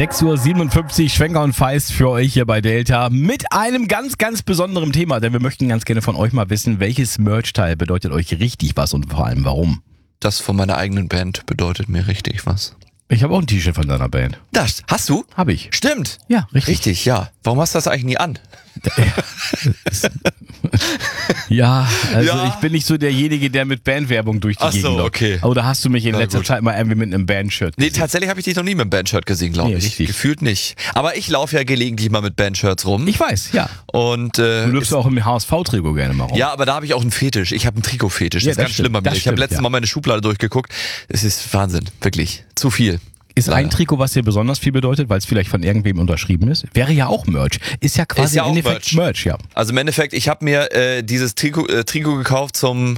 6.57 Uhr, Schwenker und Feist für euch hier bei Delta mit einem ganz, ganz besonderen Thema, denn wir möchten ganz gerne von euch mal wissen, welches Merch-Teil bedeutet euch richtig was und vor allem warum? Das von meiner eigenen Band bedeutet mir richtig was. Ich habe auch ein T-Shirt von deiner Band. Das hast du? Habe ich. Stimmt. Ja, richtig. Richtig, ja. Warum hast du das eigentlich nie an? Ja, also Ja. ich bin nicht so derjenige, der mit Bandwerbung durch die Ach so, Gegend läuft. okay. Oder hast du mich in Na letzter gut. Zeit mal irgendwie mit einem Bandshirt Nee, gesehen? tatsächlich habe ich dich noch nie mit einem Bandshirt gesehen, glaube Nee, ich. richtig. Gefühlt nicht. Aber ich laufe ja gelegentlich mal mit Bandshirts rum. Ich weiß, ja. Und Du läufst auch im HSV-Trikot gerne mal rum. ja, aber da habe ich auch einen Fetisch. Ich habe einen Trikotfetisch. Ja, Das ist das ganz schlimm bei stimmt, mir. das Ich habe stimmt, letztens ja. mal meine Schublade durchgeguckt. Es ist Wahnsinn, wirklich. Zu viel. Ist ein Leider. Trikot, was dir besonders viel bedeutet, weil es vielleicht von irgendwem unterschrieben ist? Wäre ja auch Merch. Ist ja quasi Ist ja im auch Endeffekt Merch, ja. Also im Endeffekt, ich habe mir dieses Trikot gekauft zum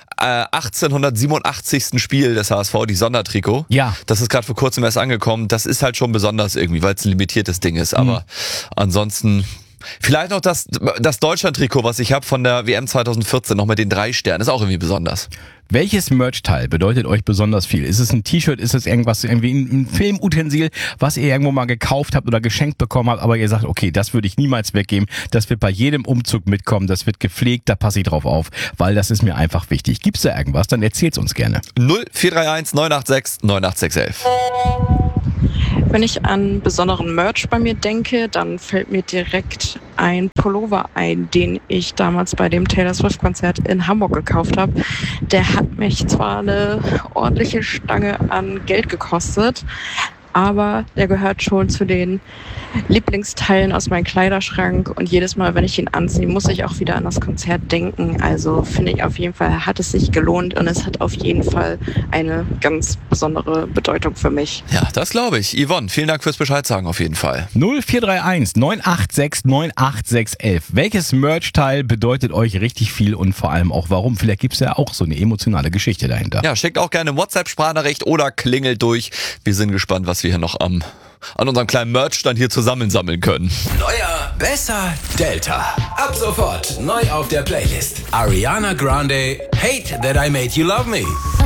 1887. Spiel des HSV, die Sondertrikot. Ja. Das ist gerade vor kurzem erst angekommen. Das ist halt schon besonders irgendwie, weil es ein limitiertes Ding ist. Aber ansonsten vielleicht noch das Deutschland-Trikot, was ich habe von der WM 2014, noch mit den 3 Sternen. Ist auch irgendwie besonders. Welches Merch-Teil bedeutet euch besonders viel? Ist es ein T-Shirt, ist es irgendwas, irgendwie ein Filmutensil, was ihr irgendwo mal gekauft habt oder geschenkt bekommen habt, aber ihr sagt, okay, das würde ich niemals weggeben, das wird bei jedem Umzug mitkommen, das wird gepflegt, da passe ich drauf auf, weil das ist mir einfach wichtig. Gibt's da irgendwas? Dann erzählt's uns gerne. 0431 986 98611. Wenn ich an besonderen Merch bei mir denke, dann fällt mir direkt ein Pullover ein, den ich damals bei dem Taylor Swift-Konzert in Hamburg gekauft habe. Der hat mich zwar eine ordentliche Stange an Geld gekostet, aber der gehört schon zu den Lieblingsteilen aus meinem Kleiderschrank und jedes Mal, wenn ich ihn anziehe, muss ich auch wieder an das Konzert denken. Also finde ich auf jeden Fall, hat es sich gelohnt und es hat auf jeden Fall eine ganz besondere Bedeutung für mich. Ja, das glaube ich. Yvonne, vielen Dank fürs Bescheid sagen auf jeden Fall. 0431 986 98611. Welches Merch-Teil bedeutet euch richtig viel und vor allem auch warum? Vielleicht gibt's ja auch so eine emotionale Geschichte dahinter. Ja, schickt auch gerne WhatsApp-Sprachnachricht oder klingelt durch. Wir sind gespannt, was wir hier noch an unserem kleinen Merchstand hier zusammensammeln können. Neuer, besser, Delta. Ab sofort neu auf der Playlist. Ariana Grande, Hate That I Made You Love Me.